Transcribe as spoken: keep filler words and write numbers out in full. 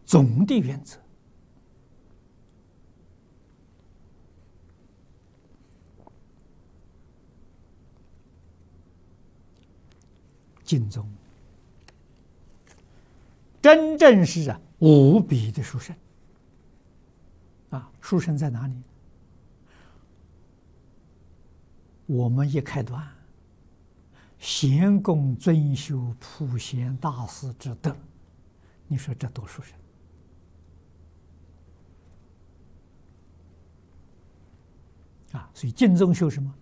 总的原则。净宗真正是啊无比的殊胜啊！殊胜在哪里？我们一开端，贤公尊修普贤大师之德，你说这多殊胜啊！所以净宗修什么？